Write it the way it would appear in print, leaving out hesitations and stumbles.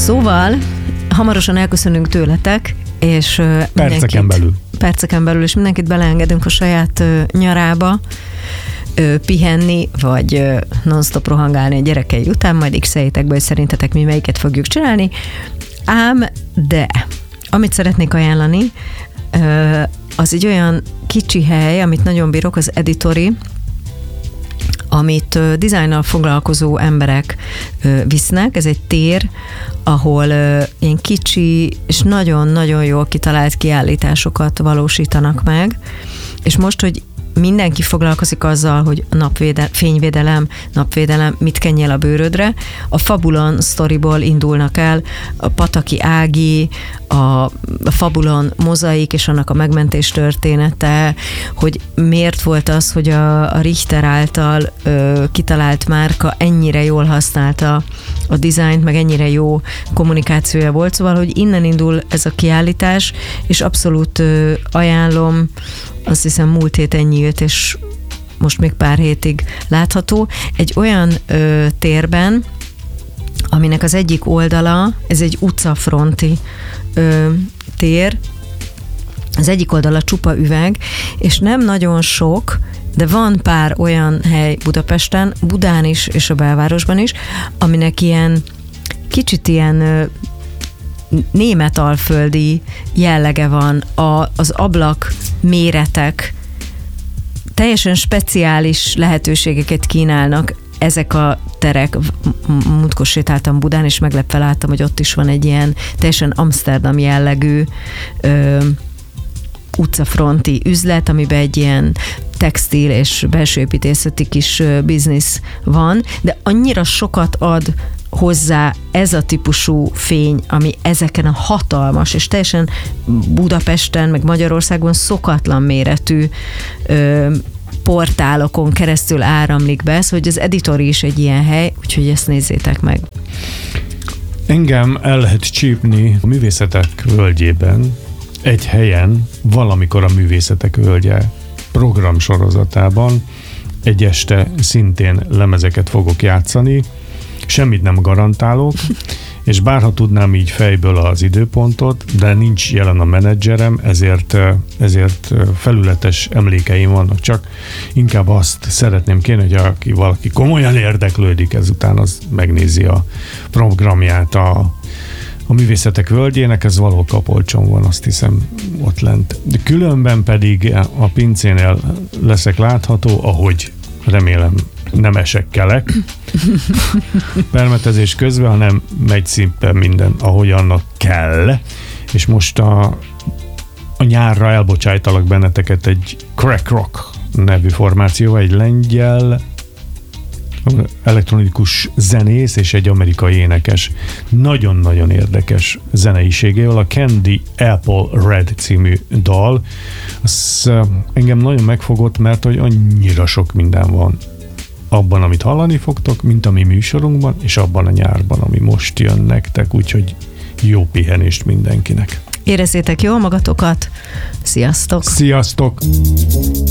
Szóval hamarosan elköszönünk tőletek, és perceken belül, és mindenkit beleengedünk a saját nyarába, pihenni, vagy non-stop rohangálni a gyerekei után, majd x-eljétek be, hogy szerintetek mi melyiket fogjuk csinálni. Ám, de amit szeretnék ajánlani, az egy olyan kicsi hely, amit nagyon bírok, az Editory, amit dizájnnal foglalkozó emberek visznek. Ez egy tér, ahol ilyen kicsi és nagyon-nagyon jól kitalált kiállításokat valósítanak meg. És most, hogy mindenki foglalkozik azzal, hogy fényvédelem, napvédelem, mit kenjél a bőrödre. A Fabulon sztoriból indulnak el, a Pataki Ági, a Fabulon mozaik és annak a megmentés története, hogy miért volt az, hogy a Richter által kitalált márka ennyire jól használta a dizájnt, meg ennyire jó kommunikációja volt. Szóval, hogy innen indul ez a kiállítás, és abszolút ajánlom, azt hiszem múlt héten nyílt, és most még pár hétig látható. Egy olyan térben, aminek az egyik oldala, ez egy utcafronti tér, az egyik oldala csupa üveg, és nem nagyon sok, de van pár olyan hely Budapesten, Budán is, és a belvárosban is, aminek ilyen kicsit ilyen németalföldi jellege van, az ablak méretek, teljesen speciális lehetőségeket kínálnak ezek a terek. Múltkor sétáltam Budán, és meglepve láttam, hogy ott is van egy ilyen teljesen Amsterdam jellegű utcafronti üzlet, amiben egy ilyen textil és belsőépítészeti kis biznisz van, de annyira sokat ad hozzá ez a típusú fény, ami ezeken a hatalmas, és teljesen Budapesten, meg Magyarországon szokatlan méretű portálokon keresztül áramlik be, szóval az Editory is egy ilyen hely, úgyhogy ezt nézzétek meg. Engem el lehet csípni a Művészetek Völgyében, egy helyen, valamikor a Művészetek Völgye programsorozatában egy este szintén lemezeket fogok játszani, semmit nem garantálok, és bárha tudnám így fejből az időpontot, de nincs jelen a menedzserem, ezért felületes emlékeim vannak, csak inkább azt szeretném kérni, hogy valaki komolyan érdeklődik ezután, az megnézi a programját a Művészetek Völgyének, ez valahol Kapolcson van, azt hiszem ott lent. De különben pedig a pincénél leszek látható, ahogy remélem nem esek kelek permetezés közben, hanem megy szimpen minden, ahogy annak kell. És most a nyárra elbocsájtalak benneteket egy Crack Rock nevű formáció, egy lengyel elektronikus zenész és egy amerikai énekes. Nagyon-nagyon érdekes zeneiségével a Candy Apple Red című dal. Az engem nagyon megfogott, mert hogy annyira sok minden van abban, amit hallani fogtok, mint a mi műsorunkban, és abban a nyárban, ami most jön nektek, úgyhogy jó pihenést mindenkinek. Érezzétek jól magatokat, sziasztok! Sziasztok!